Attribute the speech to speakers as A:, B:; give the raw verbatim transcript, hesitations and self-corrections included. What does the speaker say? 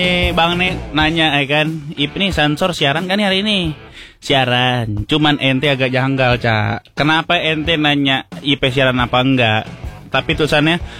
A: Eh, Bang nih nanya ya kan, Ip nih sensor siaran kan hari ini? Siaran, cuman ente agak janggal, Cak. Kenapa ente nanya I P siaran apa enggak? Tapi tulisannya